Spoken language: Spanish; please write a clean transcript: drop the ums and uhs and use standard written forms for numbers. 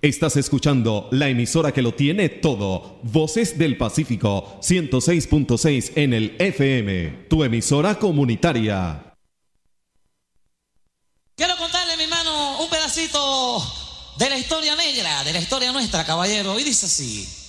Estás escuchando la emisora que lo tiene todo. Voces del Pacífico, 106.6 en el FM. Tu emisora comunitaria. Quiero contarle, mi hermano, un pedacito de la historia negra, de la historia nuestra, caballero. Y dice así.